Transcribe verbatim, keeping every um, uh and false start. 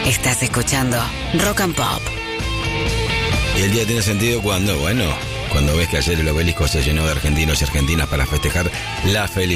Estás escuchando Rock and Pop. Y el día tiene sentido cuando, bueno, cuando ves que ayer el obelisco se llenó de argentinos y argentinas para festejar la felicidad